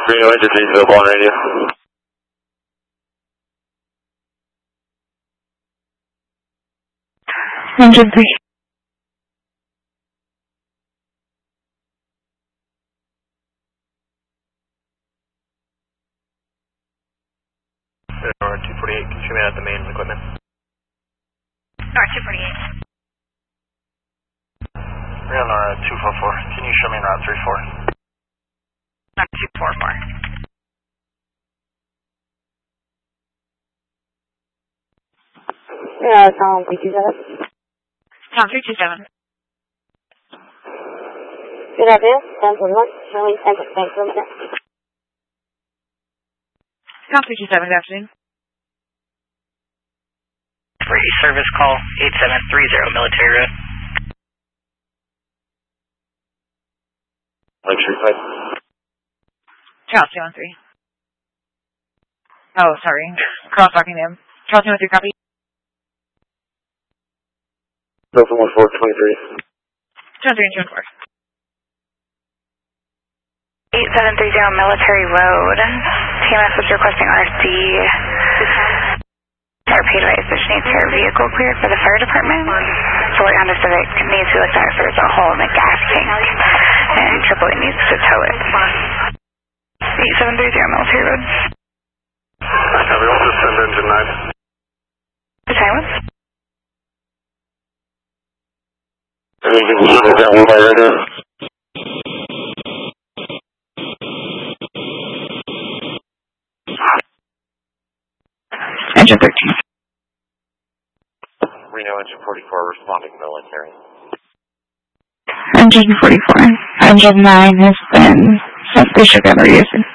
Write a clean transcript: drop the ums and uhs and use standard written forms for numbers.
Reno Engine available on radio. Engine 3. North 248, can you show me out the main equipment? North 248. Reno 244, can you show me route 34? North 244. Yeah, Tom 327. Tom 327. Good afternoon, 1041, Shirley, thanks for that. Tom 327, good afternoon. Free service call 8730 Military Road. Luxury flight. Charles 213. Oh, sorry. Cross-talking them. Charles 213, copy. Delta 1423. 213 and 214. 8730 Military Road. TMS is requesting RFD. Our paid which needs her vehicle cleared for the fire department. Fully understood it needs to be looked at if there's a hole in the gas tank. And AAA needs to tow it. 8730 Military Road. Copy, also send engine 9. The silence. Anything to do with that one by radio? Engine 13. Reno Engine 44 responding military. Engine 44. Engine 9 has been sent to Chicago, yes, sir.